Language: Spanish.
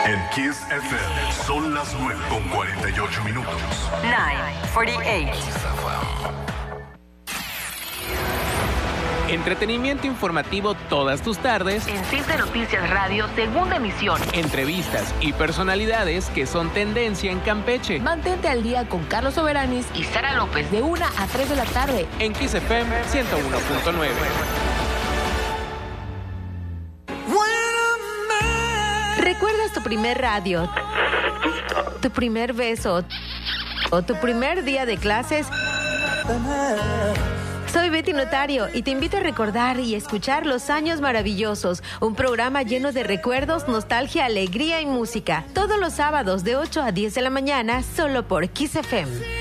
En Kiss FM son las 9:48. 9:48. Entretenimiento informativo todas tus tardes. En CISDE Noticias Radio, segunda emisión. Entrevistas y personalidades que son tendencia en Campeche. Mantente al día con Carlos Soberanis Y Sara López. de 1 a 3 de la tarde. En Kiss FM 101.9. ¿Recuerdas tu primer radio? ¿Tu primer beso? ¿O tu primer día de clases? Soy Betty Notario y te invito a recordar y escuchar Los Años Maravillosos, un programa lleno de recuerdos, nostalgia, alegría y música. Todos los sábados de 8 a 10 de la mañana, solo por Kiss FM.